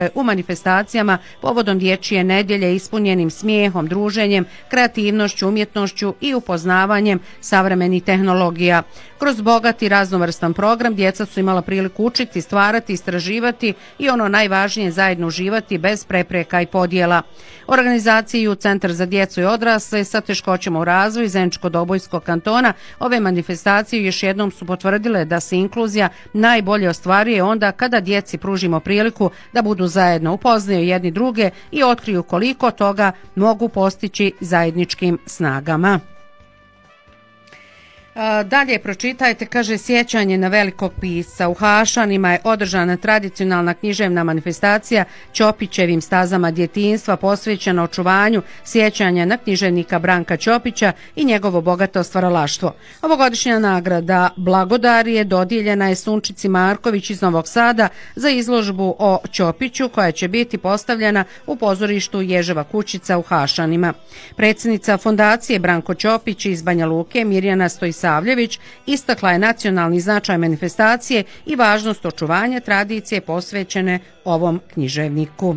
u manifestacijama povodom dječje nedjelje ispunjenim smijehom, druženjem, kreativnošću, umjetnošću i upoznavanjem savremenih tehnologija. Kroz bogat i raznovrstan program djeca su imala priliku učiti, stvarati, istraživati i ono najvažnije zajedno uživati bez prepreka i podjela. Organizaciju Centar za djecu i odrasle sa teškoćama u razvoju Zeničko-Dobojskog kantona ove manifestacije još jednom su potvrdile da se inkluzija najbolje ostvaruje onda kada djeci pružimo priliku da budu zajedno, upoznaju jedni druge i otkriju koliko toga mogu postići zajedničkim snagama. Dalje pročitajte, kaže, sjećanje na velikog pisca. U Hašanima je održana tradicionalna književna manifestacija Ćopićevim stazama djetinjstva posvećena očuvanju sjećanja na književnika Branka Ćopića i njegovo bogato stvaralaštvo. Ovogodišnja nagrada Blagodar je dodijeljena je Sunčici Marković iz Novog Sada za izložbu o Ćopiću koja će biti postavljena u pozorištu Ježeva kućica u Hašanima. Predsjednica fondacije Branko Ćopić iz Banja Luke Mirjana Stojsavljević istakla je nacionalni značaj manifestacije i važnost očuvanja tradicije posvećene ovom književniku.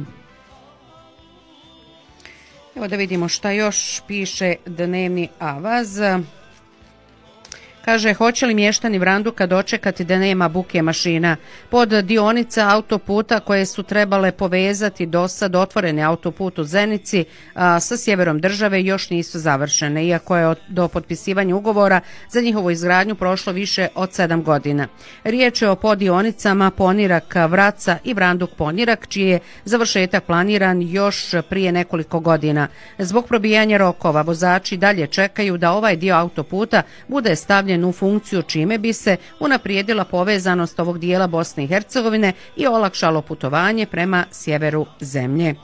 Evo da vidimo šta još piše Dnevni avaz. Kaže, hoće li mještani Vranduka dočekati da nema buke mašina? Pod dionica autoputa koje su trebale povezati do sad otvoreni autoput u Zenici sa sjeverom države još nisu završene, iako je do potpisivanja ugovora za njihovu izgradnju prošlo više od 7 godina. Riječ je o podionicama Ponirak-Vraca i Vranduk-Ponirak, čiji je završetak planiran još prije nekoliko godina. Zbog probijanja rokova, vozači dalje čekaju da ovaj dio autoputa bude stavljen u funkciju, čime bi se unaprijedila povezanost ovog dijela Bosne i Hercegovine i olakšalo putovanje prema sjeveru zemlje.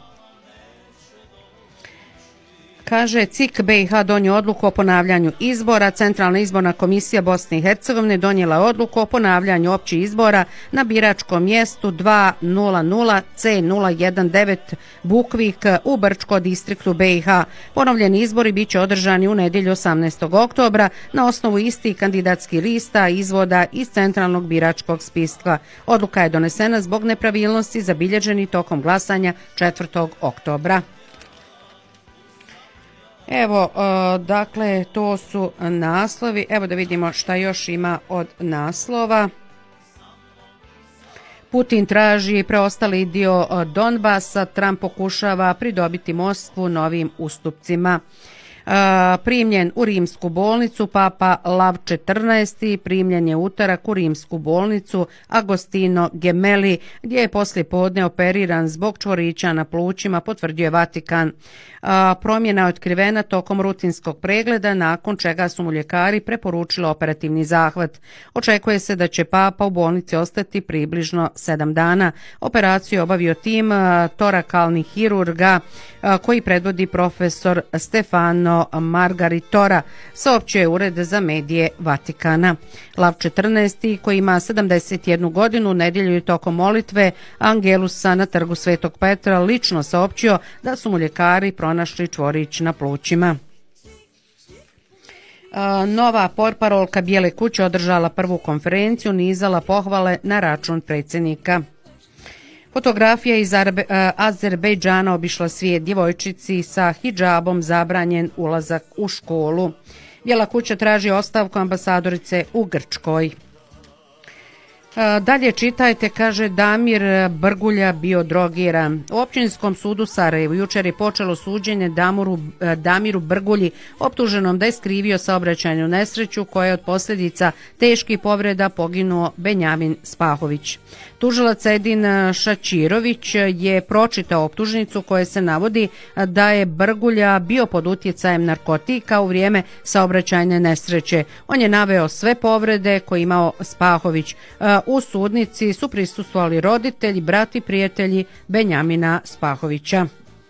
Kaže, CIK BiH donio odluku o ponavljanju izbora. Centralna izborna komisija Bosne i Hercegovine donijela je odluku o ponavljanju općih izbora na biračkom mjestu 200C019 Bukvik u Brčko distriktu BiH. Ponovljeni izbori bit će održani u nedjelju 18. oktobra na osnovu istih kandidatskih lista izvoda iz centralnog biračkog spiska. Odluka je donesena zbog nepravilnosti zabilježeni tokom glasanja 4. oktobra. Evo, dakle, to su naslovi. Evo da vidimo šta još ima od naslova. Putin traži preostali dio Donbasa, Trump pokušava pridobiti Moskvu novim ustupcima. Primljen u rimsku bolnicu, Papa Lav XIV. Primljen je utorak u rimsku bolnicu Agostino Gemelli, gdje je poslije podne operiran zbog čvorića na plućima, potvrdio je Vatikan. Promjena je otkrivena tokom rutinskog pregleda, nakon čega su mu ljekari preporučili operativni zahvat. Očekuje se da će Papa u bolnici ostati približno 7 dana. Operaciju je obavio tim torakalnih hirurga koji predvodi profesor Stefano Margaritora, saopćio je Ured za medije Vatikana. Lav XIV, koji ima 71 godinu, nedjelju i tokom molitve Angelusa na trgu Svetog Petra, lično saopćio da su mu ljekari pronašli čvorić na plućima. Nova portparolka Bijele kuće održala prvu konferenciju, nizala pohvale na račun predsjednika. Fotografija iz Azerbejdžana obišla svijet, djevojčici sa hidžabom zabranjen ulazak u školu. Bijela kuća traži ostavku ambasadorice u Grčkoj. Dalje čitajte, kaže, Damir Brgulja bio drogiran. U Općinskom sudu Sarajevu jučer je počelo suđenje Damiru Brgulji, optuženom da je skrivio saobraćajnu nesreću koja je od posljedica teških povreda poginuo Benjamin Spahović. Tužilac Edin Šačirović je pročitao optužnicu koje se navodi da je Brgulja bio pod utjecajem narkotika u vrijeme saobraćajne nesreće. On je naveo sve povrede koje imao Spahović. U sudnici su prisustvovali roditelji, brat i prijatelji Benjamina Spahovića.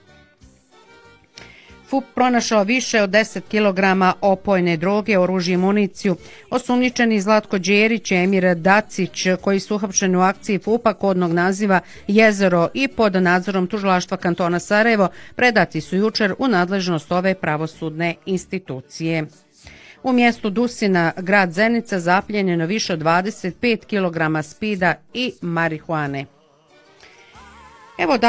FUP pronašao više od 10 kg opojne droge, oružje i municiju. Osumnjičeni Zlatko Đerić i Emir Dacić, koji su uhapšeni u akciji FUP-a kodnog naziva Jezero i pod nadzorom tužilaštva kantona Sarajevo, predati su jučer u nadležnost ove pravosudne institucije. U mjestu Dusina, grad Zenica, zapljenjeno više od 25 kg spida i marihuane. Evo